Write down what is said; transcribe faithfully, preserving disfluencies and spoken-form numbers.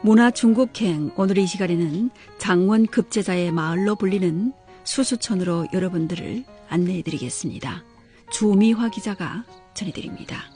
문화중국행, 오늘 이 시간에는 장원 급제자의 마을로 불리는 수수천으로 여러분들을 안내해드리겠습니다. 주미화 기자가 전해드립니다.